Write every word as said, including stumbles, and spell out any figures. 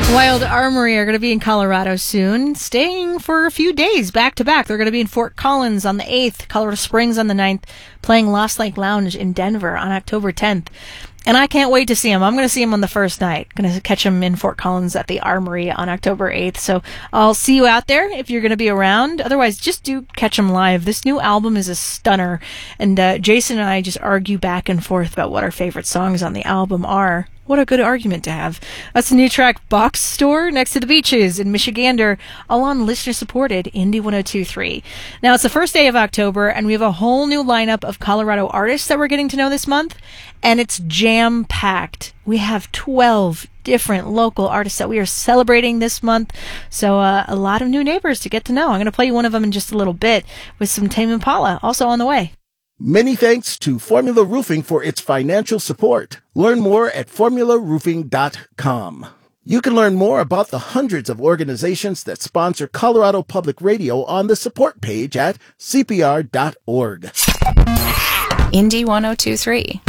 Wild Armory are going to be in Colorado soon, staying for a few days back to back. They're going to be in Fort Collins on the eighth, Colorado Springs on the ninth, playing Lost Lake Lounge in Denver on October tenth. And I can't wait to see them. I'm going to see them on the first night. Going to catch them in Fort Collins at the Armory on October eighth. So I'll see you out there if you're going to be around. Otherwise, just do catch them live. This new album is a stunner. And uh, Jason and I just argue back and forth about what our favorite songs on the album are. What a good argument to have. That's the new track Box Store next to the beaches in Michigander, all on listener-supported Indie one oh two point three. Now, it's the first day of October, and we have a whole new lineup of Colorado artists that we're getting to know this month, and it's jam-packed. We have twelve different local artists that we are celebrating this month, so uh, a lot of new neighbors to get to know. I'm going to play you one of them in just a little bit with some Tame Impala, also on the way. Many thanks to Formula Roofing for its financial support. Learn more at formula roofing dot com. You can learn more about the hundreds of organizations that sponsor Colorado Public Radio on the support page at c p r dot org. Indie one oh two point three.